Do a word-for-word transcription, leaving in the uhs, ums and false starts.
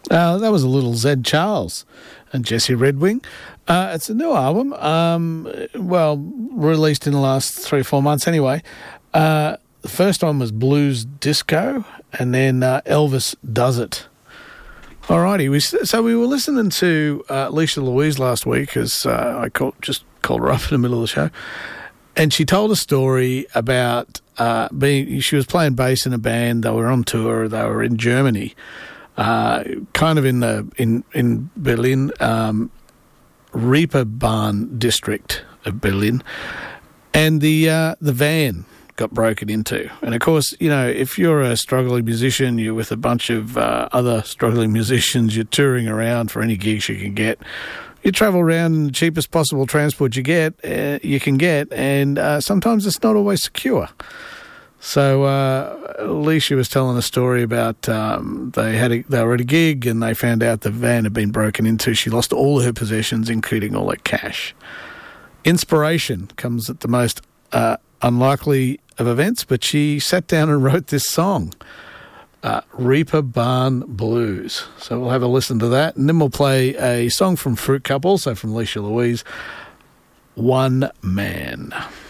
Uh, that was a little Zed Charles and Jesse Redwing. Uh, it's a new album, um, well, released in the last three or four months anyway. Uh, the first one was Blues Disco, and then uh, Elvis Does It. Alrighty, we, so we were listening to uh, Alicia Louise last week, as uh, I called, just called her up in the middle of the show, and she told a story about uh, being, she was playing bass in a band, they were on tour, they were in Germany, uh, kind of in the in, in Berlin, um, Reeperbahn district of Berlin, and the uh, the van got broken into. And of course, you know, if you're a struggling musician, you're with a bunch of uh, other struggling musicians, you're touring around for any gigs you can get. You travel around in the cheapest possible transport you get, uh, you can get, and uh, sometimes it's not always secure. So uh, Alicia was telling a story about um, they had a, they were at a gig and they found out the van had been broken into. She lost all her possessions, including all her cash. Inspiration comes at the most uh, unlikely of events, but she sat down and wrote this song, uh, Reeperbahn Blues. So we'll have a listen to that, and then we'll play a song from Fruit Cup, also from Alicia Louise, One Man.